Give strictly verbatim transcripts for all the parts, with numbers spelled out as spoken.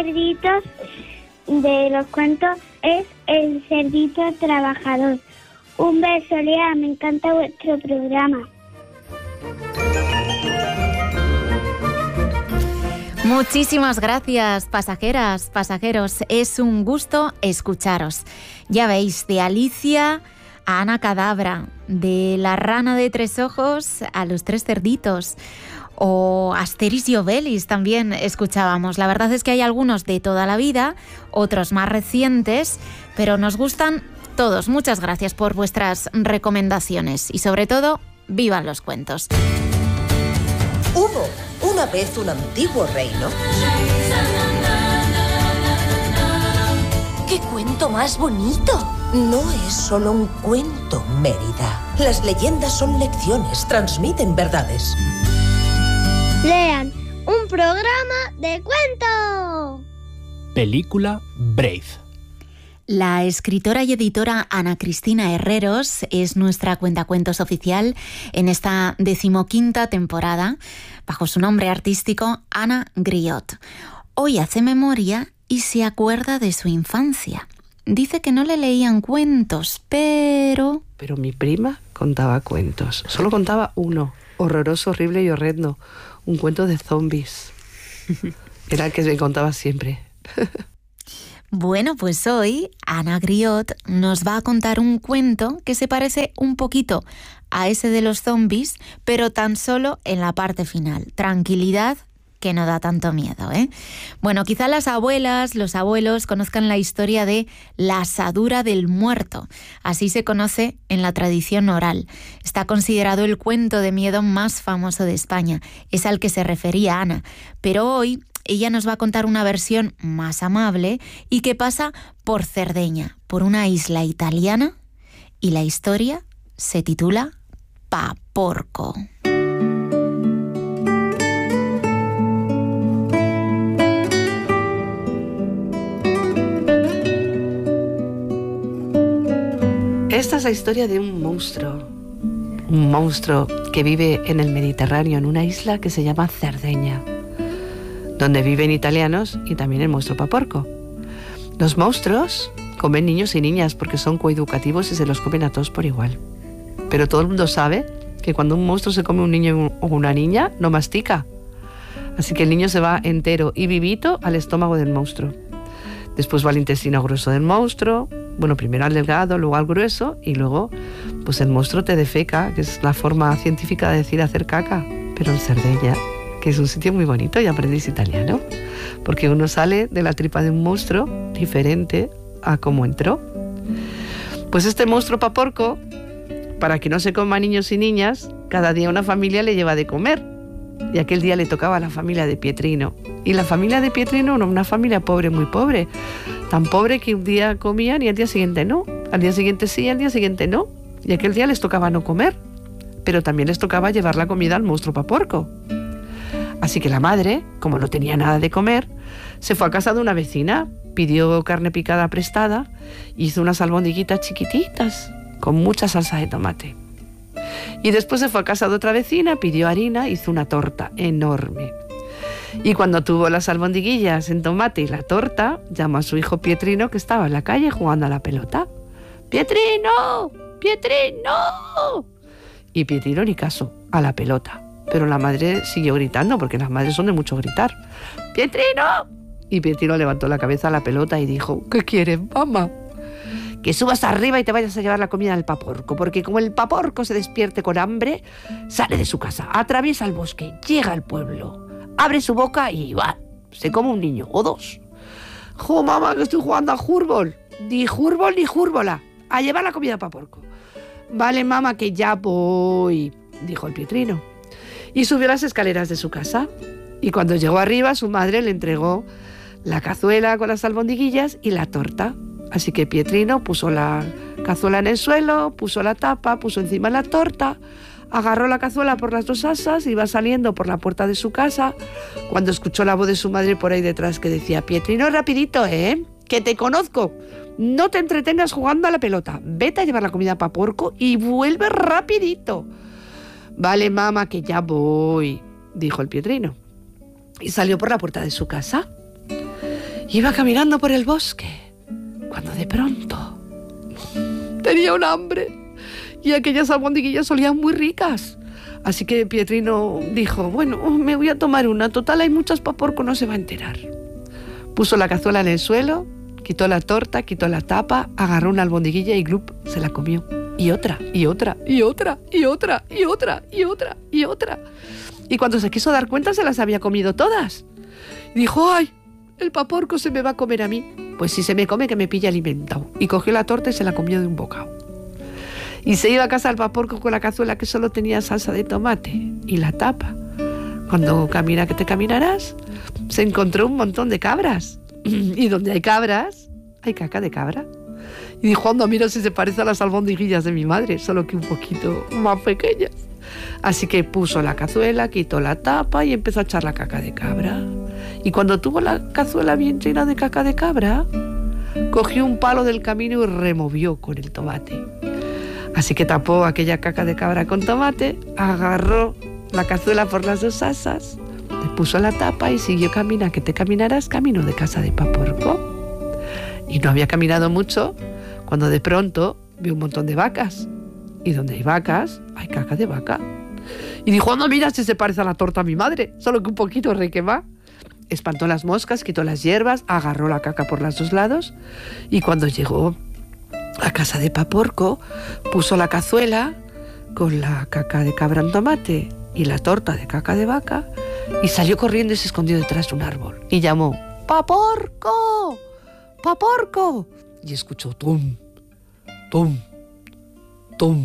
cerditos de los cuentos es el cerdito trabajador. Un beso, Lea, me encanta vuestro programa. Muchísimas gracias, pasajeras, pasajeros. Es un gusto escucharos. Ya veis, de Alicia a Ana Cadabra, de la rana de tres ojos a los tres cerditos, o Asterix y Obelix también escuchábamos. La verdad es que hay algunos de toda la vida, otros más recientes, pero nos gustan todos. Muchas gracias por vuestras recomendaciones y sobre todo, ¡vivan los cuentos! Hubo una vez un antiguo reino. ¡Qué cuento más bonito! No es solo un cuento, Mérida. Las leyendas son lecciones, transmiten verdades. Lean un programa de cuento. Película Brave. La escritora y editora Ana Cristina Herreros es nuestra cuentacuentos oficial en esta decimoquinta temporada, bajo su nombre artístico Ana Griot. Hoy hace memoria y se acuerda de su infancia. Dice que no le leían cuentos, pero... Pero mi prima contaba cuentos. Solo contaba uno, horroroso, horrible y horrendo. Un cuento de zombies. Era el que me contaba siempre. Bueno, pues hoy Ana Griot nos va a contar un cuento que se parece un poquito a ese de los zombies, pero tan solo en la parte final. Tranquilidad, que no da tanto miedo, ¿eh? Bueno, quizá las abuelas, los abuelos conozcan la historia de la asadura del muerto. Así se conoce en la tradición oral. Está considerado el cuento de miedo más famoso de España. Es al que se refería Ana. Pero hoy ella nos va a contar una versión más amable y que pasa por Cerdeña, por una isla italiana, y la historia se titula Paporco. Esta es la historia de un monstruo, un monstruo que vive en el Mediterráneo, en una isla que se llama Cerdeña, donde viven italianos y también el monstruo Paporco. Los monstruos comen niños y niñas porque son coeducativos y se los comen a todos por igual. Pero todo el mundo sabe que cuando un monstruo se come un niño o una niña, no mastica. Así que el niño se va entero y vivito al estómago del monstruo. Después va al intestino grueso del monstruo, bueno, primero al delgado, luego al grueso, y luego pues el monstruo te defeca, que es la forma científica de decir hacer caca, pero en Cerdeña, que es un sitio muy bonito, y aprendéis italiano, porque uno sale de la tripa de un monstruo diferente a cómo entró. Pues este monstruo Paporco, para que no se coma niños y niñas, cada día una familia le lleva de comer. Y aquel día le tocaba a la familia de Pietrino. Y la familia de Pietrino era una familia pobre, muy pobre. Tan pobre que un día comían y al día siguiente no. Al día siguiente sí y al día siguiente no. Y aquel día les tocaba no comer. Pero también les tocaba llevar la comida al monstruo Paporco. Así que la madre, como no tenía nada de comer, se fue a casa de una vecina, pidió carne picada prestada, hizo unas albondiguitas chiquititas con mucha salsa de tomate. Y después se fue a casa de otra vecina, pidió harina, hizo una torta enorme. Y cuando tuvo las albondiguillas en tomate y la torta, llamó a su hijo Pietrino, que estaba en la calle jugando a la pelota. ¡Pietrino! ¡Pietrino! Y Pietrino ni caso, a la pelota. Pero la madre siguió gritando, porque las madres son de mucho gritar. ¡Pietrino! Y Pietrino levantó la cabeza a la pelota y dijo: ¿qué quieres, mamá? Que subas arriba y te vayas a llevar la comida al Paporco, porque como el Paporco se despierte con hambre, sale de su casa, atraviesa el bosque, llega al pueblo, abre su boca y va, se come un niño o dos. ¡Jo, mamá, que estoy jugando a júrbol! Ni júrbol ni júrbola, a llevar la comida al Paporco. Vale, mamá, que ya voy, dijo el Pietrino. Y subió las escaleras de su casa. Y cuando llegó arriba, su madre le entregó la cazuela con las albondiguillas y la torta. Así que Pietrino puso la cazuela en el suelo, puso la tapa, puso encima la torta, agarró la cazuela por las dos asas, iba saliendo por la puerta de su casa, cuando escuchó la voz de su madre por ahí detrás que decía: Pietrino, rapidito, ¿eh? Que te conozco. No te entretengas jugando a la pelota. Vete a llevar la comida a Paporco y vuelve rapidito. Vale, mamá, que ya voy, dijo el Pietrino. Y salió por la puerta de su casa. Iba caminando por el bosque, cuando de pronto tenía un hambre y aquellas albondiguillas olían muy ricas. Así que Pietrino dijo, bueno, me voy a tomar una, total hay muchas, Paporco no se va a enterar. Puso la cazuela en el suelo, quitó la torta, quitó la tapa, agarró una albondiguilla y glup, se la comió. Y otra, y otra, y otra, y otra, y otra, y otra, y otra. Y cuando se quiso dar cuenta se las había comido todas. Y dijo, ¡ay! El Paporco se me va a comer a mí. Pues si se me come que me pilla alimentado. Y cogió la torta y se la comió de un bocado. Y se iba a casa el Paporco con la cazuela que solo tenía salsa de tomate y la tapa. Cuando camina que te caminarás, se encontró un montón de cabras. Y donde hay cabras, hay caca de cabra. Y dijo, anda, mira si se parece a las albondiguillas de mi madre, solo que un poquito más pequeñas. Así que puso la cazuela, quitó la tapa y empezó a echar la caca de cabra. Y cuando tuvo la cazuela bien llena de caca de cabra, cogió un palo del camino y removió con el tomate. Así que tapó aquella caca de cabra con tomate, agarró la cazuela por las dos asas, le puso la tapa y siguió camina que te caminarás camino de casa de Paporco. Y no había caminado mucho cuando de pronto vio un montón de vacas. Y donde hay vacas, hay caca de vaca. Y dijo, no, mira si se parece a la torta a mi madre, solo que un poquito requemá. Espantó las moscas, quitó las hierbas, agarró la caca por los dos lados y cuando llegó a casa de Paporco, puso la cazuela con la caca de cabra en tomate y la torta de caca de vaca y salió corriendo y se escondió detrás de un árbol y llamó, ¡Paporco! ¡Paporco! Y escuchó tum, tum, tum,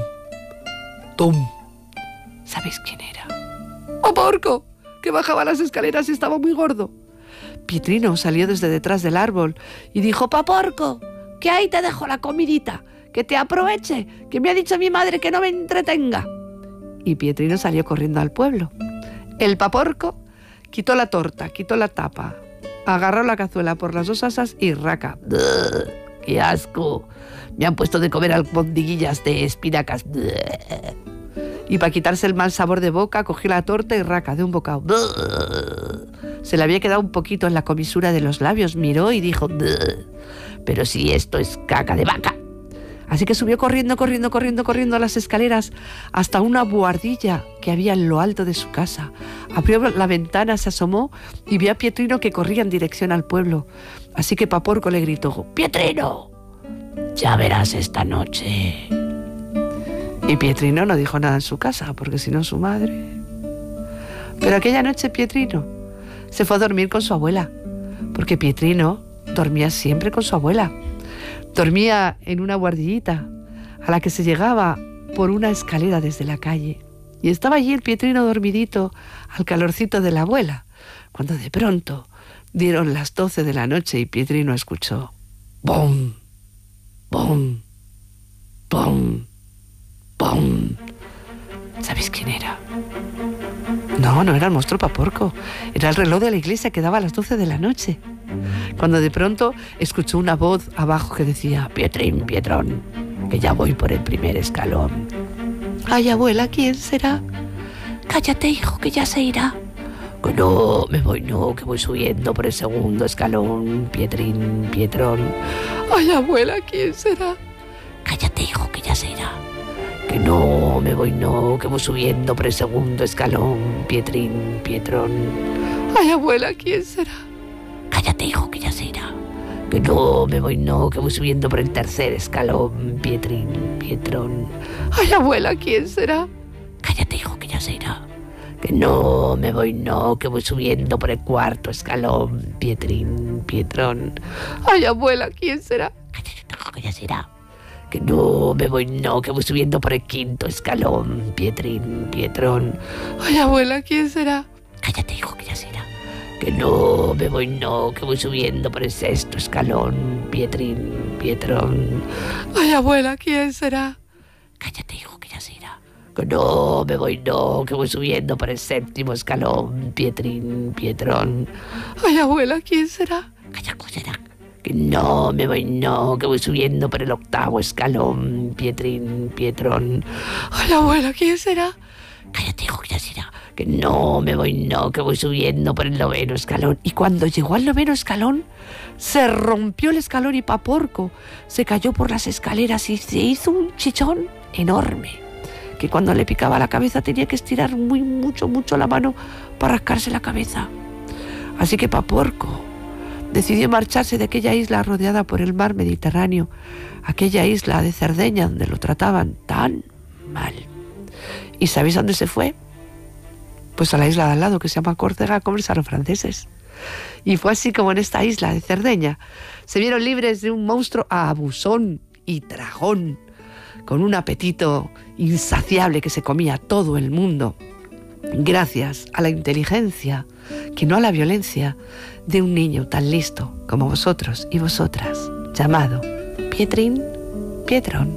tum. ¿Sabéis quién era? ¡Paporco! Que bajaba las escaleras y estaba muy gordo. Pietrino salió desde detrás del árbol y dijo, Paporco, que ahí te dejo la comidita, que te aproveche, que me ha dicho mi madre que no me entretenga. Y Pietrino salió corriendo al pueblo. El Paporco quitó la torta, quitó la tapa, agarró la cazuela por las dos asas y raca. ¡Qué asco! Me han puesto de comer albondiguillas de espinacas. Y para quitarse el mal sabor de boca, cogió la torta y raca de un bocado. Se le había quedado un poquito en la comisura de los labios, miró y dijo, pero si esto es caca de vaca. Así que subió corriendo, corriendo, corriendo, corriendo a las escaleras hasta una buhardilla que había en lo alto de su casa. Abrió la ventana, se asomó y vio a Pietrino que corría en dirección al pueblo. Así que Paporco le gritó, Pietrino, ya verás esta noche. Y Pietrino no dijo nada en su casa, porque si no su madre... Pero aquella noche Pietrino se fue a dormir con su abuela, porque Pietrino dormía siempre con su abuela. Dormía en una buhardillita a la que se llegaba por una escalera desde la calle. Y estaba allí el Pietrino dormidito al calorcito de la abuela, cuando de pronto dieron las doce de la noche y Pietrino escuchó ¡bom! ¡bom! ¡bom! ¡bom! ¿Sabéis quién era? No, no era el monstruo Paporco. Era el reloj de la iglesia que daba a las doce de la noche. Cuando de pronto escuchó una voz abajo que decía, Pietrín, Pietrón, que ya voy por el primer escalón. Ay, abuela, ¿quién será? Cállate, hijo, que ya se irá. Que no, me voy, no, que voy subiendo por el segundo escalón, Pietrín, Pietrón. Ay, abuela, ¿quién será? Cállate, hijo, que ya se irá. Que no, me voy, no, que voy subiendo por el segundo escalón, Pietrín, Pietrón. Ay, abuela, ¿quién será? Cállate, hijo, que ya se irá. Que no, me voy, no, que voy subiendo por el tercer escalón, Pietrín, Pietrón. Ay, abuela, ¿quién será? Cállate, hijo, que ya se irá. Que no, me voy, no, que voy subiendo por el cuarto escalón, Pietrín, Pietrón. Ay, abuela, ¿quién será? Cállate, hijo, que ya se irá. Que no, me voy, no, que voy subiendo por el quinto escalón, Pietrín, Pietrón. Ay, abuela, ¿quién será? Cállate, hijo, que ya se irá. Que no, me voy, no, que voy subiendo por el sexto escalón, Pietrín, Pietrón. Ay, abuela, ¿quién será? Cállate, hijo, que ya se irá. Que no, me voy, no, que voy subiendo por el séptimo escalón, Pietrín, Pietrón. Ay, abuela, ¿quién será? Calla, ¿quién será? Que no, me voy, no, que voy subiendo por el octavo escalón, Pietrín, Pietrón. Ay, abuela, ¿quién será? Cállate, hijo, que ya será. que no me voy, no, que voy subiendo por el noveno escalón. Y cuando llegó al noveno escalón, se rompió el escalón y Paporco se cayó por las escaleras y se hizo un chichón enorme, que cuando le picaba la cabeza tenía que estirar muy, mucho, mucho la mano para rascarse la cabeza. Así que Paporco decidió marcharse de aquella isla rodeada por el mar Mediterráneo, aquella isla de Cerdeña donde lo trataban tan mal. ¿Y sabéis dónde se fue? Pues a la isla de al lado, que se llama Córcega, a comerse a los franceses. Y fue así como en esta isla de Cerdeña se vieron libres de un monstruo abusón y dragón, con un apetito insaciable que se comía todo el mundo, gracias a la inteligencia, que no a la violencia, de un niño tan listo como vosotros y vosotras, llamado Pietrín Pietrón.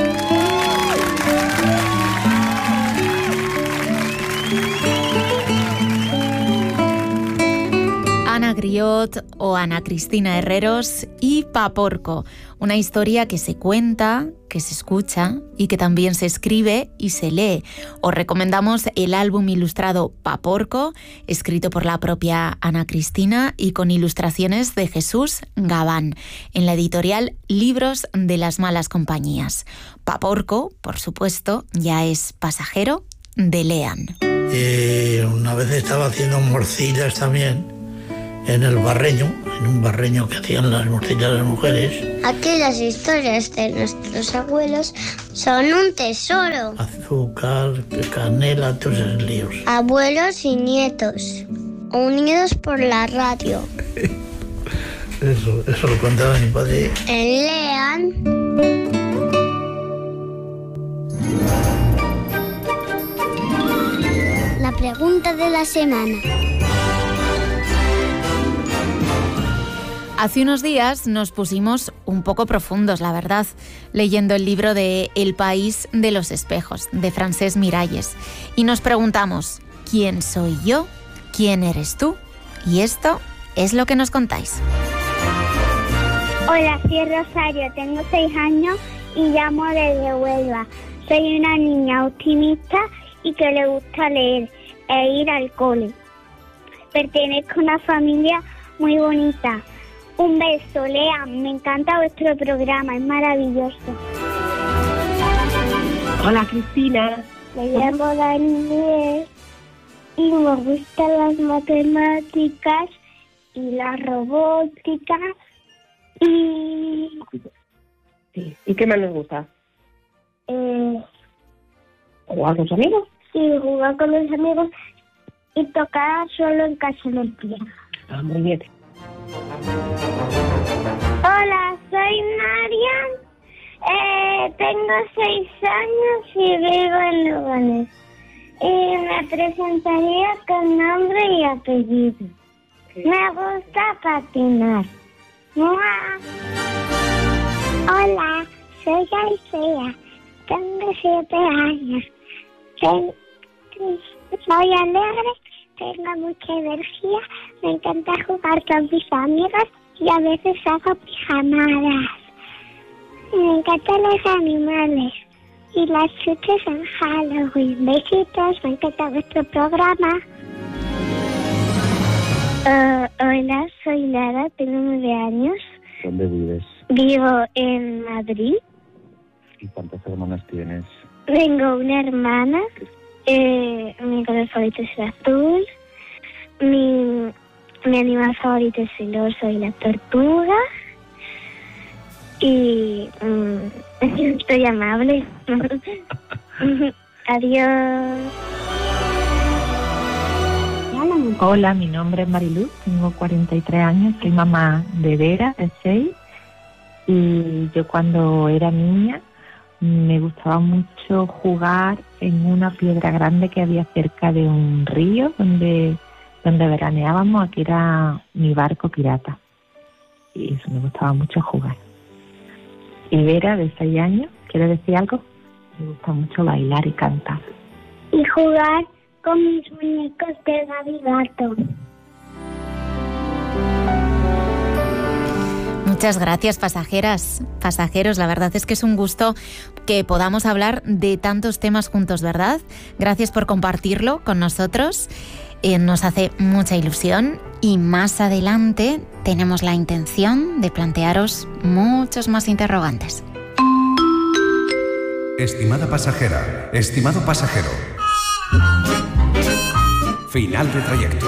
Ana Griot o Ana Cristina Herreros y Paporco, una historia que se cuenta, que se escucha y que también se escribe y se lee. Os recomendamos el álbum ilustrado Paporco, escrito por la propia Ana Cristina y con ilustraciones de Jesús Gabán, en la editorial Libros de las Malas Compañías. Paporco, por supuesto, ya es pasajero de Lean. Y una vez estaba haciendo morcillas también en el Barreño, en un barreño que hacían las morcillas de mujeres. Aquellas historias de nuestros abuelos son un tesoro. Azúcar, canela, todos esos líos. Abuelos y nietos, unidos por la radio. Eso, eso lo contaba mi padre. En Lean. La pregunta de la semana. Hace unos días nos pusimos un poco profundos, la verdad, leyendo el libro de El país de los espejos, de Francesc Miralles. Y nos preguntamos, ¿quién soy yo? ¿Quién eres tú? Y esto es lo que nos contáis. Hola, soy Rosario, tengo seis años y llamo desde Huelva. Soy una niña optimista y que le gusta leer e ir al cole. Pertenezco a una familia muy bonita. Un beso, Lean, me encanta vuestro programa, es maravilloso. Hola, Cristina. Me llamo Daniel y me gustan las matemáticas y la robótica y... Sí. ¿Y qué más nos gusta? Eh... ¿Jugar con los amigos? Sí, jugar con los amigos y tocar solo en casa en el piano. Ah, muy bien. Hola, soy Marian, eh, tengo seis años y vivo en Lugones. Y me presentaría con nombre y apellido. ¿Qué? Me gusta patinar. ¡Mua! Hola, soy Alcea, tengo siete años. Soy, soy alegre, tengo mucha energía, me encanta jugar con mis amigos y a veces hago pijamadas. Me encantan los animales y las chuches en Halloween. Besitos, me encanta vuestro programa. Uh, hola, soy Lara, tengo nueve años. ¿Dónde vives? Vivo en Madrid. ¿Y cuántas hermanas tienes? Tengo una hermana. Eh, mi color favorito es el azul. Mi, mi animal favorito es el oso y la tortuga. Y um, estoy amable. Adiós. Hola, mi nombre es Mariluz, tengo cuarenta y tres años, soy mamá de Vera, de seis. Y yo cuando era niña me gustaba mucho jugar en una piedra grande que había cerca de un río donde, donde veraneábamos. Aquí era mi barco pirata. Y eso me gustaba mucho jugar. Y Vera, de seis años, ¿quiere decir algo? Me gusta mucho bailar y cantar. Y jugar con mis muñecos de Gabi Gato. Muchas gracias, pasajeras, pasajeros. La verdad es que es un gusto que podamos hablar de tantos temas juntos, ¿verdad? Gracias por compartirlo con nosotros. Eh, nos hace mucha ilusión y más adelante tenemos la intención de plantearos muchos más interrogantes. Estimada pasajera, estimado pasajero. Final de trayecto.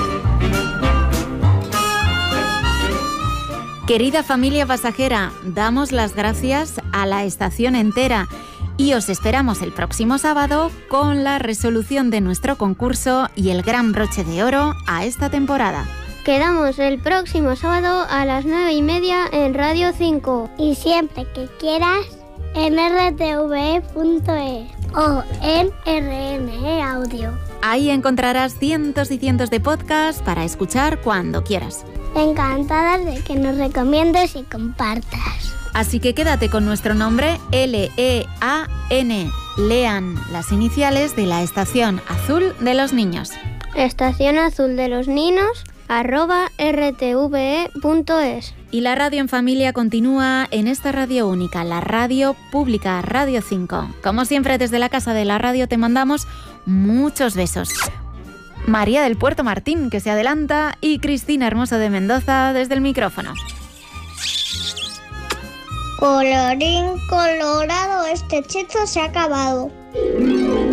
Querida familia pasajera, damos las gracias a la estación entera y os esperamos el próximo sábado con la resolución de nuestro concurso y el gran broche de oro a esta temporada. Quedamos el próximo sábado a las nueve y media en Radio cinco. Y siempre que quieras en erre te ve e punto es o en erre ene e Audio. Ahí encontrarás cientos y cientos de podcasts para escuchar cuando quieras. Encantadas de que nos recomiendes y compartas. Así que quédate con nuestro nombre L E A N. Lean las iniciales de la Estación Azul de los Niños. Estación Azul de los Niños, arroba erre te ve e punto es. Y la radio en familia continúa en esta radio única, la radio pública, Radio cinco. Como siempre, desde la Casa de la Radio te mandamos muchos besos. María del Puerto Martín, que se adelanta, y Cristina Hermoso de Mendoza desde el micrófono. Colorín colorado, este hechizo se ha acabado.